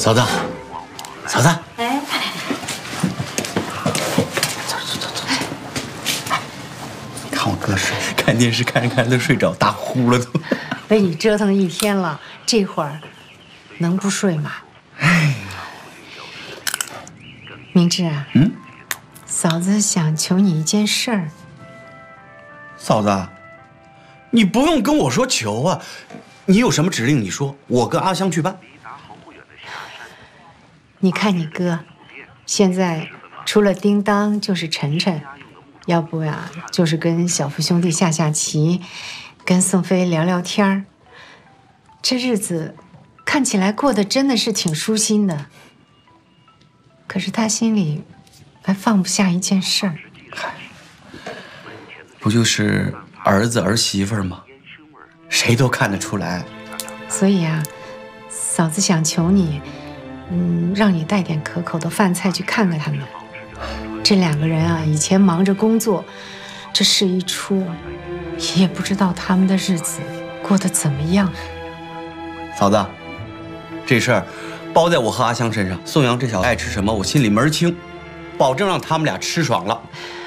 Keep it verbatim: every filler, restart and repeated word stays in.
嫂子，嫂子， 哎， 走走走走走。看我哥睡，看电视看着看着都睡着，打呼了都。 被你折腾一天了，这会儿能不睡吗？ 哎， 明志啊， 嗯， 嫂子想求你一件事儿。 嫂子，你不用跟我说求啊，你有什么指令你说，我跟阿香去办。 你看你哥，现在除了叮当就是晨晨，要不呀就是跟小福兄弟下下棋，跟宋飞聊聊天儿。这日子看起来过得真的是挺舒心的，可是他心里还放不下一件事儿。 嗨，不就是儿子儿媳妇吗？谁都看得出来。 所以啊，嫂子想求你，嗯，让你带点可口的饭菜去看看他们。这两个人啊，以前忙着工作，这事一出，也不知道他们的日子过得怎么样。 嫂子，这事儿包在我和阿香身上。宋阳这小子爱吃什么，我心里门儿清，保证让他们俩吃爽了。